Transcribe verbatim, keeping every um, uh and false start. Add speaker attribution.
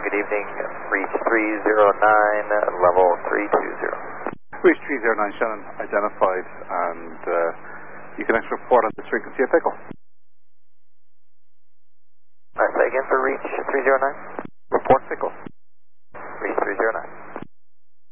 Speaker 1: good evening. Reach three zero nine, level three two zero.
Speaker 2: Reach three zero nine, Shannon identified, and uh, you can actually report on this frequency of Pickle.
Speaker 1: Alright, say again for reach three zero nine.
Speaker 2: Report Pickle.
Speaker 1: Reach three zero nine.